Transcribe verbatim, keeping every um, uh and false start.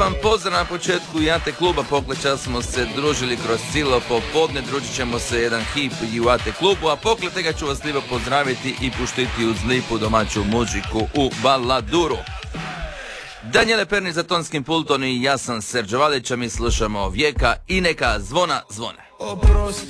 vam pozdrav na početku Jate kluba. Pokleća smo se družili kroz cijelo popodne. Družit ćemo se jedan hip i u Jate klubu, a pokle tega ću vas lijepo pozdraviti i puštiti uz lipu domaću muziku u baladuru. Daniele Perni za tonskim pultom i ja sam Serđo Valić, a mi slušamo Vijeka i neka zvona zvone. Oprosti